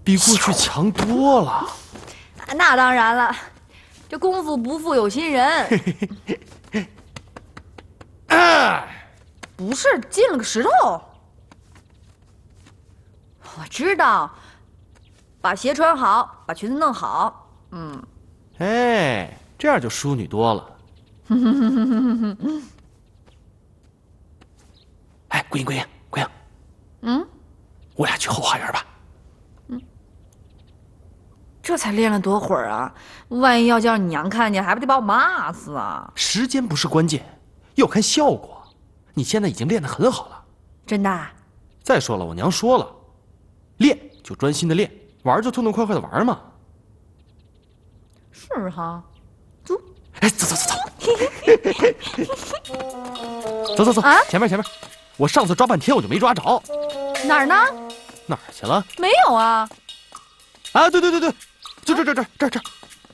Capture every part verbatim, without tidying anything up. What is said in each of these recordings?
比过去强多了。 那当然了，这功夫不负有心人。不是进了个石头。我知道，把鞋穿好，把裙子弄好。嗯。 哎，这样就淑女多了。哎，桂英，桂英，桂英。 嗯。 我俩去后花园吧。 嗯。这才练了多会儿啊！万一要叫你娘看见，还不得把我骂死啊！ 时间不是关键，要看效果。你现在已经练得很好了。 真的？ 再说了，我娘说了，练就专心的练，玩就痛痛快快的玩嘛。 是哈。走。 哎，走走走走。走走走，啊！前面前面，我上次抓半天我就没抓着。 哪儿呢？ 哪儿去了？ 没有啊。 啊，对对对对，就这这这这这。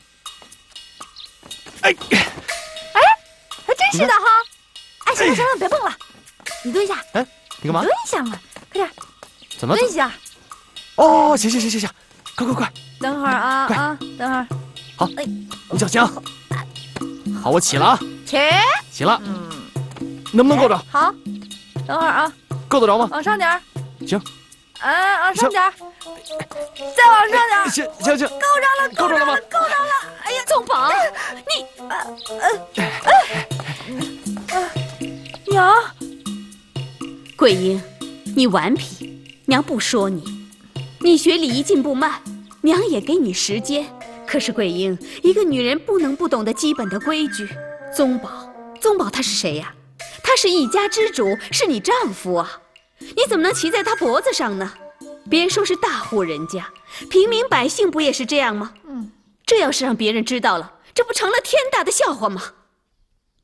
哎哎，还真是的哈！哎，行了行了，别蹦了，你蹲下。 哎，你干嘛？ 蹲下嘛，快点。 怎么？ 蹲下。 哦，行行行行行，快快快。 等会儿啊啊，等会儿。 好，哎，五角星。好，我起了啊。 起。 起了。 嗯。 能不能够着？ 好，等会儿啊。 够得着吗？ 往上点儿。 行。 哎，往上点儿。再往上点儿。 行行行。 够着了， 够着了吗？ 够着了。哎呀，宗宝，你，呃呃，娘。 桂英，你顽皮，娘不说你。你学礼仪进步慢，娘也给你时间。可是桂英，一个女人不能不懂得基本的规矩。宗宝，宗宝他是谁呀？他是一家之主，是你丈夫啊！你怎么能骑在他脖子上呢？别说是大户人家，平民百姓不也是这样吗？嗯，这要是让别人知道了，这不成了天大的笑话吗？